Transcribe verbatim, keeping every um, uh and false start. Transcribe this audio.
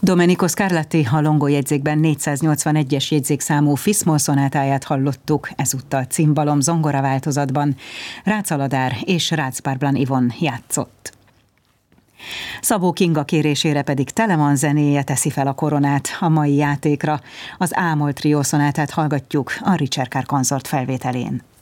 Domenico Scarlatti a Longo jegyzékben négyszáznyolcvanegyes jegyzékszámú Fis-moll szonátáját hallottuk, ezúttal cimbalom zongora változatban. Rácz Aladár és Rácz Barblan Ivon játszott. Szabó Kinga kérésére pedig Telemann zenéje teszi fel a koronát a mai játékra. Az A-moll trió szonátát hallgatjuk a Ricercar konzort felvételén.